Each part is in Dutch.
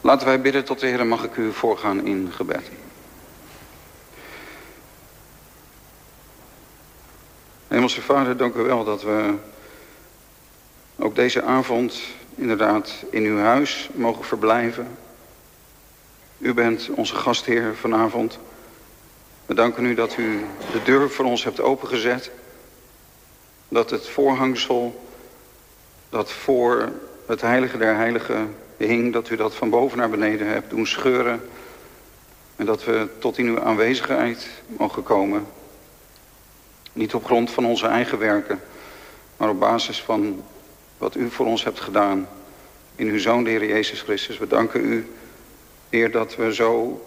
Laten wij bidden tot de Heer. Mag ik u voorgaan in gebed. Hemelse Vader, dank u wel dat we ook deze avond inderdaad in uw huis mogen verblijven. U bent onze gastheer vanavond. We danken u dat u de deur voor ons hebt opengezet. Dat het voorhangsel dat voor het heilige der heiligen hing, dat u dat van boven naar beneden hebt doen scheuren. En dat we tot in uw aanwezigheid mogen komen. Niet op grond van onze eigen werken, maar op basis van wat u voor ons hebt gedaan in uw Zoon, de Heer Jezus Christus. We danken u, Heer, dat we zo,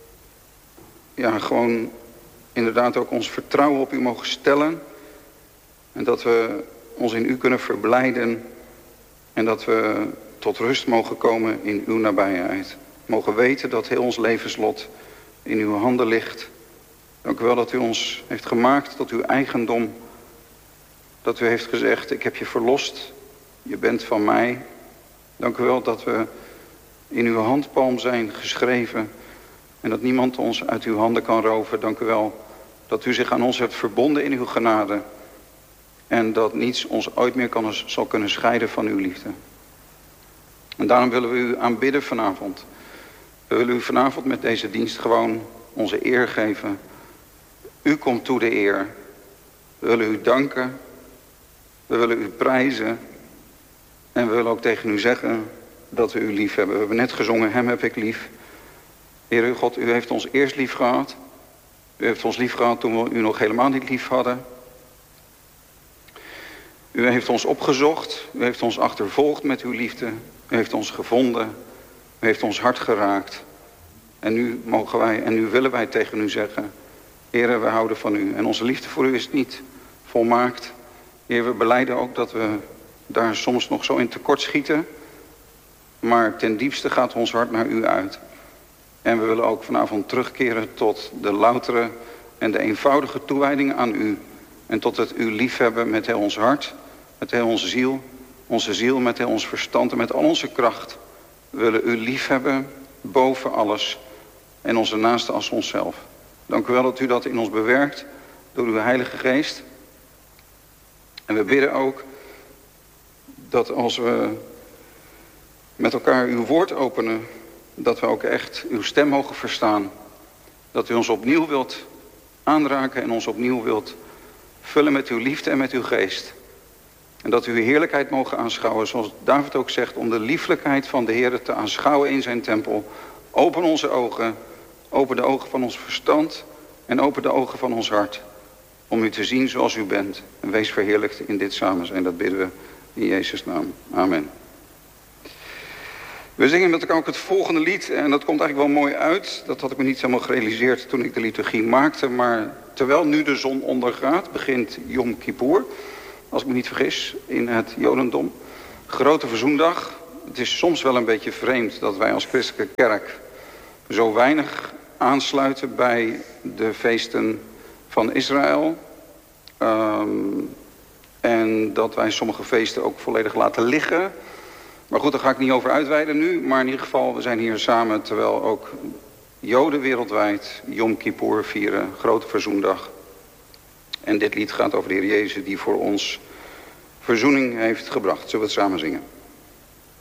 gewoon inderdaad ook ons vertrouwen op u mogen stellen. En dat we ons in u kunnen verblijden. En dat we tot rust mogen komen in uw nabijheid. Mogen weten dat heel ons levenslot in uw handen ligt. Dank u wel dat u ons heeft gemaakt tot uw eigendom. Dat u heeft gezegd, ik heb je verlost. Je bent van mij. Dank u wel dat we in uw handpalm zijn geschreven. En dat niemand ons uit uw handen kan roven. Dank u wel dat u zich aan ons hebt verbonden in uw genade. En dat niets ons ooit meer zal kunnen scheiden van uw liefde. En daarom willen we u aanbidden vanavond. We willen u vanavond met deze dienst gewoon onze eer geven. U komt toe de eer. We willen u danken. We willen u prijzen. En we willen ook tegen u zeggen dat we u lief hebben. We hebben net gezongen, hem heb ik lief. Heer uw God, u heeft ons eerst lief gehad. U heeft ons lief gehad toen we u nog helemaal niet lief hadden. U heeft ons opgezocht. U heeft ons achtervolgd met uw liefde. U heeft ons gevonden. U heeft ons hart geraakt. En nu willen wij tegen u zeggen, Heer, we houden van u. En onze liefde voor u is niet volmaakt. Heer, we belijden ook dat we daar soms nog zo in tekort schieten. Maar ten diepste gaat ons hart naar u uit. En we willen ook vanavond terugkeren tot de loutere en de eenvoudige toewijding aan u. En tot het u liefhebben met heel ons hart, met heel onze ziel met heel ons verstand en met al onze kracht. We willen u liefhebben boven alles en onze naaste als onszelf. Dank u wel dat u dat in ons bewerkt door uw Heilige Geest. En we bidden ook dat als we met elkaar uw woord openen, dat we ook echt uw stem mogen verstaan. Dat u ons opnieuw wilt aanraken en ons opnieuw wilt vullen met uw liefde en met uw geest. En dat we uw heerlijkheid mogen aanschouwen, zoals David ook zegt, om de lieflijkheid van de Heer te aanschouwen in zijn tempel. Open onze ogen, open de ogen van ons verstand en open de ogen van ons hart. Om u te zien zoals u bent. En wees verheerlijkt in dit samen zijn. Dat bidden we in Jezus' naam. Amen. We zingen met elkaar ook het volgende lied. En dat komt eigenlijk wel mooi uit. Dat had ik me niet helemaal gerealiseerd toen ik de liturgie maakte. Maar terwijl nu de zon ondergaat, begint Yom Kippur. Als ik me niet vergis, in het Jodendom. Grote Verzoendag. Het is soms wel een beetje vreemd dat wij als christelijke kerk zo weinig aansluiten bij de feesten van Israël. En dat wij sommige feesten ook volledig laten liggen. Maar goed, daar ga ik niet over uitweiden nu. Maar in ieder geval, we zijn hier samen terwijl ook Joden wereldwijd Yom Kippur vieren. Grote Verzoendag. En dit lied gaat over de Heer Jezus die voor ons verzoening heeft gebracht. Zullen we het samen zingen?